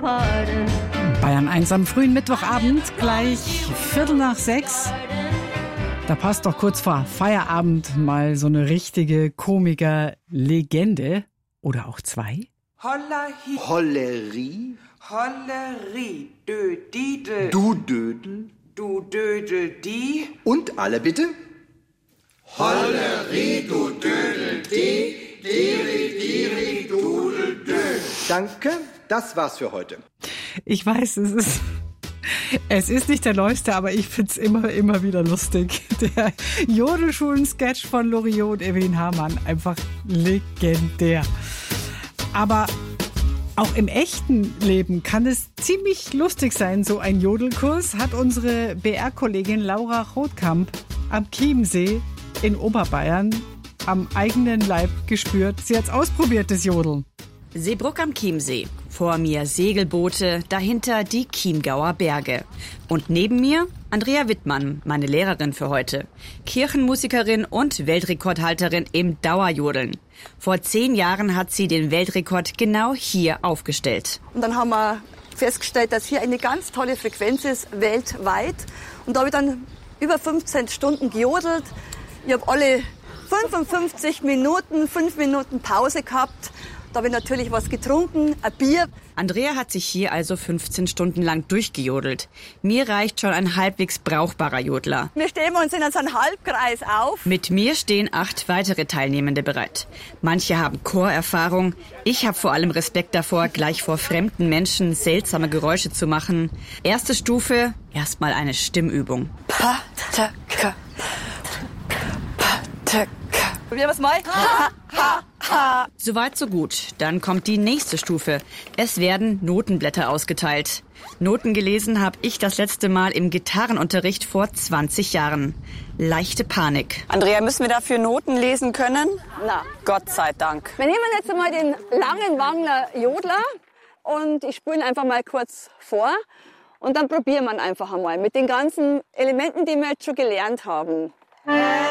Bayern 1 am frühen Mittwochabend, gleich 5:45. Da passt doch kurz vor Feierabend mal so eine richtige Komiker-Legende. Oder auch zwei. Hollerie. Hollerie. Dödidel. Du Dödel. Du Dödel die. Und alle bitte? Hollerie, du Dödel die. Diri, diri, dudel, dö. Danke, das war's für heute. Ich weiß, es ist nicht der neueste, aber ich find's immer wieder lustig. Der Jodelschulen-Sketch von Loriot und Evelyn Hamann, einfach legendär. Aber auch im echten Leben kann es ziemlich lustig sein, so ein Jodelkurs, hat unsere BR-Kollegin Laura Rothkamp am Chiemsee in Oberbayern am eigenen Leib gespürt. Sie hat's ausprobiert, das Jodeln. Seebruck am Chiemsee. Vor mir Segelboote, dahinter die Chiemgauer Berge. Und neben mir Andrea Wittmann, meine Lehrerin für heute. Kirchenmusikerin und Weltrekordhalterin im Dauerjodeln. Vor 10 Jahren hat sie den Weltrekord genau hier aufgestellt. Und dann haben wir festgestellt, dass hier eine ganz tolle Frequenz ist, weltweit. Und da habe ich dann über 15 Stunden gejodelt. Ich habe alle 55 Minuten, 5 Minuten Pause gehabt. Da habe ich natürlich was getrunken, ein Bier. Andrea hat sich hier also 15 Stunden lang durchgejodelt. Mir reicht schon ein halbwegs brauchbarer Jodler. Wir stellen uns in so einen Halbkreis auf. Mit mir stehen 8 weitere Teilnehmende bereit. Manche haben Chorerfahrung. Ich habe vor allem Respekt davor, gleich vor fremden Menschen seltsame Geräusche zu machen. Erste Stufe, erstmal eine Stimmübung. Pataka, Pataka. Probieren wir es mal. Ha, ha, ha. Soweit so gut. Dann kommt die nächste Stufe. Es werden Notenblätter ausgeteilt. Noten gelesen habe ich das letzte Mal im Gitarrenunterricht vor 20 Jahren. Leichte Panik. Andrea, müssen wir dafür Noten lesen können? Na, Gott sei Dank. wir nehmen jetzt einmal den langen Wangler Jodler und ich spule ihn einfach mal kurz vor. Und dann probieren wir ihn einfach einmal mit den ganzen Elementen, die wir jetzt schon gelernt haben.